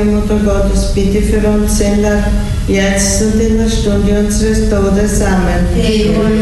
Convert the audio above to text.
Mutter Gottes, bitte für uns Sünder, jetzt und in der Stunde unseres Todes. Amen.